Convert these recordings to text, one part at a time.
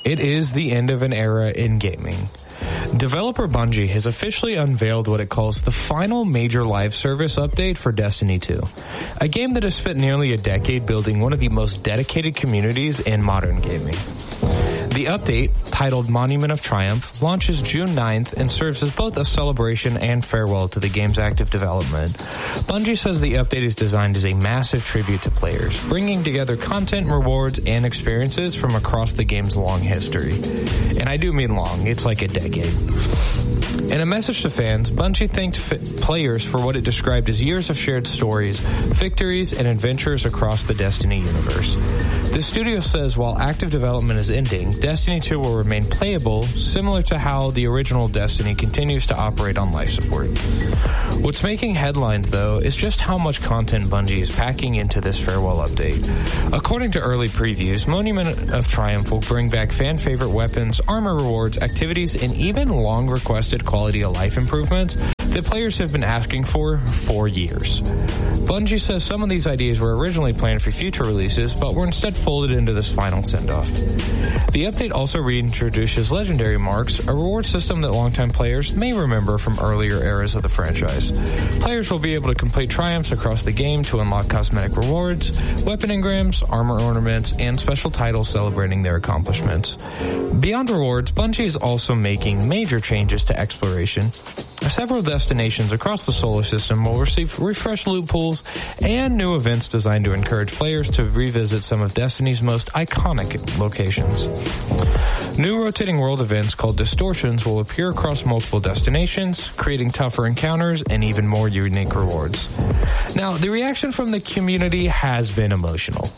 It is the end of an era in gaming. Developer Bungie has officially unveiled what it calls the final major live service update for Destiny 2, a game that has spent nearly a decade building one of the most dedicated communities in modern gaming. The update, titled Monument of Triumph, launches June 9th and serves as both a celebration and farewell to the game's active development. Bungie says the update is designed as a massive tribute to players, bringing together content, rewards, and experiences from across the game's long history. And I do mean long, it's like a decade. In a message to fans, Bungie thanked players for what it described as years of shared stories, victories, and adventures across the Destiny universe. The studio says while active development is ending, Destiny 2 will remain playable, similar to how the original Destiny continues to operate on life support. What's making headlines, though, is just how much content Bungie is packing into this farewell update. According to early previews, Monument of Triumph will bring back fan-favorite weapons, armor rewards, activities, and even long-requested quality-of-life improvements that players have been asking for years. Bungie says some of these ideas were originally planned for future releases, but were instead folded into this final send-off. The update also reintroduces Legendary Marks, a reward system that longtime players may remember from earlier eras of the franchise. Players will be able to complete triumphs across the game to unlock cosmetic rewards, weapon engrams, armor ornaments, and special titles celebrating their accomplishments. Beyond rewards, Bungie is also making major changes to exploration. Several destinations across the solar system will receive refreshed loot pools and new events designed to encourage players to revisit some of Destiny's most iconic locations. New rotating world events called Distortions will appear across multiple destinations, creating tougher encounters and even more unique rewards. Now, the reaction from the community has been emotional.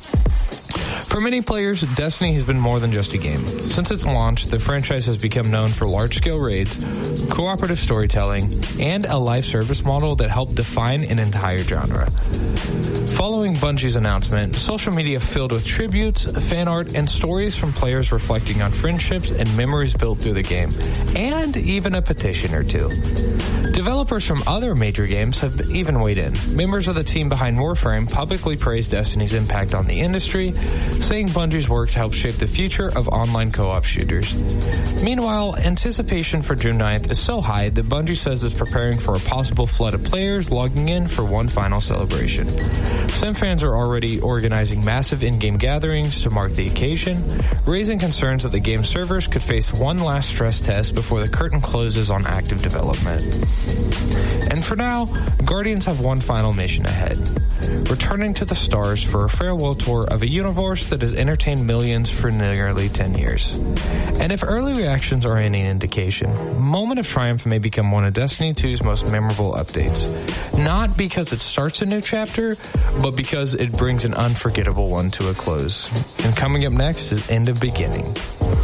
For many players, Destiny has been more than just a game. Since its launch, the franchise has become known for large-scale raids, cooperative storytelling, and a live service model that helped define an entire genre. Following Bungie's announcement, social media filled with tributes, fan art, and stories from players reflecting on friendships and memories built through the game, and even a petition or two. Developers from other major games have even weighed in. Members of the team behind Warframe publicly praised Destiny's impact on the industry, saying Bungie's work to help shape the future of online co-op shooters. Meanwhile, anticipation for June 9th is so high that Bungie says it's preparing for a possible flood of players logging in for one final celebration. Some fans are already organizing massive in-game gatherings to mark the occasion, raising concerns that the game's servers could face one last stress test before the curtain closes on active development. And for now, Guardians have one final mission ahead: returning to the stars for a farewell tour of a universe that has entertained millions for nearly 10 years. And if early reactions are any indication, Moment of Triumph may become one of Destiny 2's most memorable updates. Not because it starts a new chapter, but because it brings an unforgettable one to a close. And coming up next is End of Beginning.